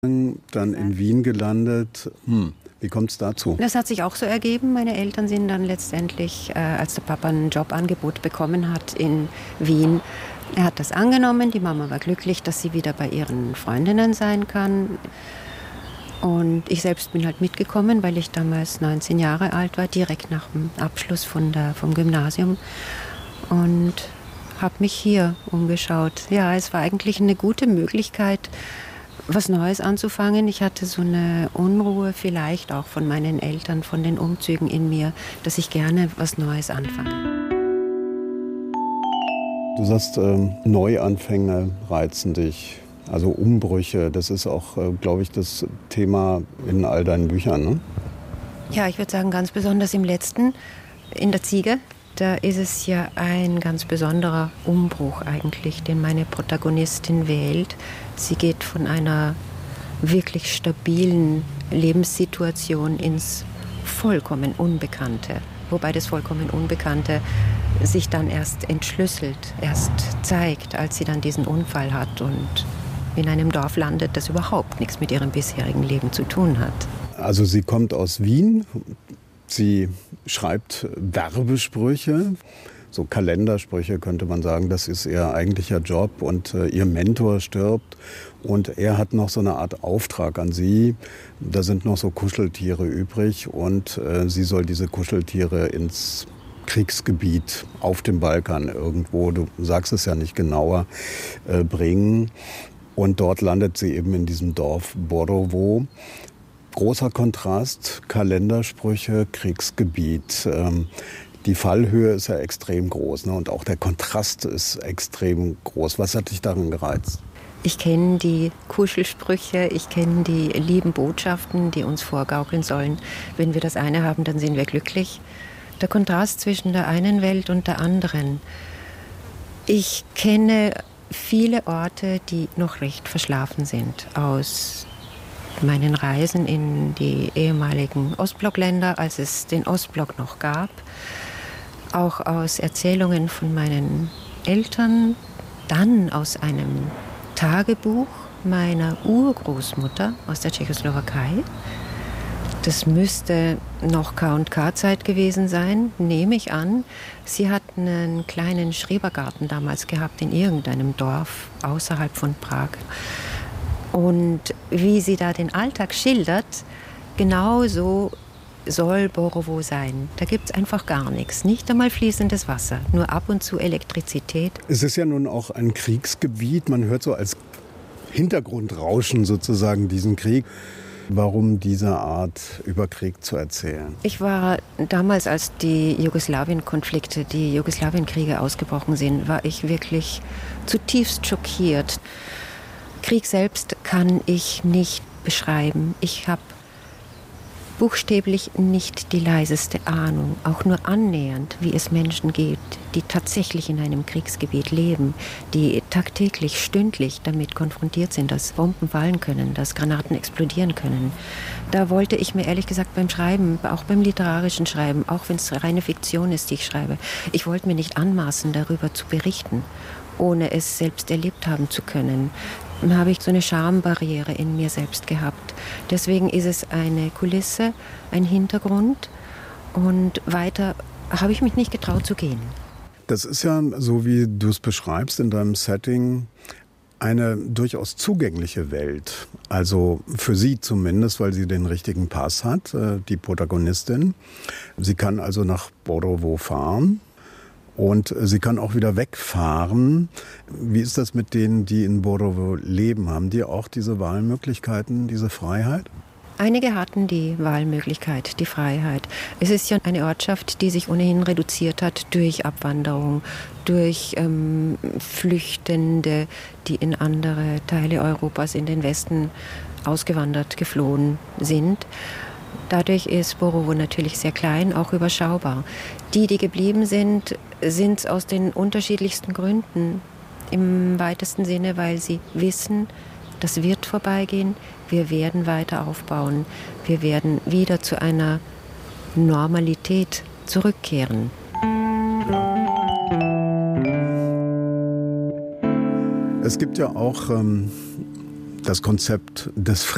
dann in Wien gelandet. Wie kommt es dazu? Das hat sich auch so ergeben. Meine Eltern sind dann letztendlich, als der Papa ein Jobangebot bekommen hat in Wien, er hat das angenommen. Die Mama war glücklich, dass sie wieder bei ihren Freundinnen sein kann. Und ich selbst bin halt mitgekommen, weil ich damals 19 Jahre alt war, direkt nach dem Abschluss vom Gymnasium. Und habe mich hier umgeschaut. Ja, es war eigentlich eine gute Möglichkeit, was Neues anzufangen. Ich hatte so eine Unruhe vielleicht auch von meinen Eltern, von den Umzügen in mir, dass ich gerne was Neues anfange. Du sagst, Neuanfänge reizen dich, also Umbrüche. Das ist auch, glaube ich, das Thema in all deinen Büchern, ne? Ja, ich würde sagen, ganz besonders im letzten, in der Ziege. Da ist es ja ein ganz besonderer Umbruch eigentlich, den meine Protagonistin wählt. Sie geht von einer wirklich stabilen Lebenssituation ins vollkommen Unbekannte. Wobei das vollkommen Unbekannte sich dann erst entschlüsselt, erst zeigt, als sie dann diesen Unfall hat und in einem Dorf landet, das überhaupt nichts mit ihrem bisherigen Leben zu tun hat. Also sie kommt aus Wien. Sie schreibt Werbesprüche, so Kalendersprüche könnte man sagen, das ist ihr eigentlicher Job, und ihr Mentor stirbt und er hat noch so eine Art Auftrag an sie. Da sind noch so Kuscheltiere übrig und sie soll diese Kuscheltiere ins Kriegsgebiet auf dem Balkan irgendwo, du sagst es ja nicht genauer, bringen. Und dort landet sie eben in diesem Dorf Borovo. Großer Kontrast, Kalendersprüche, Kriegsgebiet. Die Fallhöhe ist ja extrem groß, ne? Und auch der Kontrast ist extrem groß. Was hat dich daran gereizt? Ich kenne die Kuschelsprüche, ich kenne die lieben Botschaften, die uns vorgaukeln sollen. Wenn wir das eine haben, dann sind wir glücklich. Der Kontrast zwischen der einen Welt und der anderen. Ich kenne viele Orte, die noch recht verschlafen sind aus meinen Reisen in die ehemaligen Ostblockländer, als es den Ostblock noch gab, auch aus Erzählungen von meinen Eltern, dann aus einem Tagebuch meiner Urgroßmutter aus der Tschechoslowakei. Das müsste noch K&K-Zeit gewesen sein, nehme ich an. Sie hat einen kleinen Schrebergarten damals gehabt in irgendeinem Dorf außerhalb von Prag. Und wie sie da den Alltag schildert, genau so soll Borovo sein. Da gibt es einfach gar nichts. Nicht einmal fließendes Wasser, nur ab und zu Elektrizität. Es ist ja nun auch ein Kriegsgebiet. Man hört so als Hintergrundrauschen sozusagen diesen Krieg. Warum diese Art, über Krieg zu erzählen? Ich war damals, als die Jugoslawien-Konflikte, die Jugoslawienkriege ausgebrochen sind, war ich wirklich zutiefst schockiert. Krieg selbst kann ich nicht beschreiben. Ich habe buchstäblich nicht die leiseste Ahnung, auch nur annähernd, wie es Menschen geht, die tatsächlich in einem Kriegsgebiet leben, die tagtäglich, stündlich damit konfrontiert sind, dass Bomben fallen können, dass Granaten explodieren können. Da wollte ich mir ehrlich gesagt beim Schreiben, auch beim literarischen Schreiben, auch wenn es reine Fiktion ist, die ich schreibe, ich wollte mir nicht anmaßen, darüber zu berichten, ohne es selbst erlebt haben zu können. Dann habe ich so eine Schambarriere in mir selbst gehabt. Deswegen ist es eine Kulisse, ein Hintergrund, und weiter habe ich mich nicht getraut zu gehen. Das ist ja, so wie du es beschreibst in deinem Setting, eine durchaus zugängliche Welt. Also für sie zumindest, weil sie den richtigen Pass hat, die Protagonistin. Sie kann also nach Borovo fahren. Und sie kann auch wieder wegfahren. Wie ist das mit denen, die in Borovo leben? Haben die auch diese Wahlmöglichkeiten, diese Freiheit? Einige hatten die Wahlmöglichkeit, die Freiheit. Es ist ja eine Ortschaft, die sich ohnehin reduziert hat durch Abwanderung, durch Flüchtende, die in andere Teile Europas, in den Westen ausgewandert, geflohen sind. Dadurch ist Borovo natürlich sehr klein, auch überschaubar. Die geblieben sind, sind es aus den unterschiedlichsten Gründen. Im weitesten Sinne, weil sie wissen, das wird vorbeigehen, wir werden weiter aufbauen, wir werden wieder zu einer Normalität zurückkehren. Es gibt ja auch das Konzept des